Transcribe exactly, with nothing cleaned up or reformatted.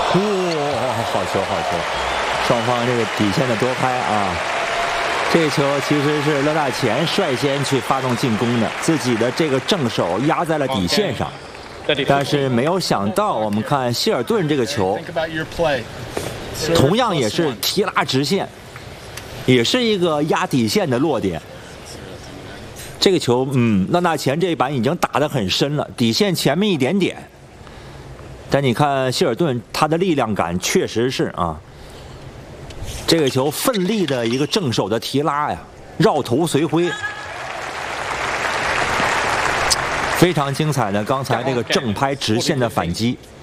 哇，好球好球！双方这个底线的多拍啊。这球其实是勒大前率先去发动进攻的，自己的这个正手压在了底线上，但是没有想到，我们看希尔顿这个球，同样也是提拉直线，也是一个压底线的落点。这个球，嗯，勒大前这一板已经打得很深了，底线前面一点点。但你看希尔顿，他的力量感确实是啊。这个球奋力的一个正手的提拉呀，绕头随挥，非常精彩的刚才这个正拍直线的反击。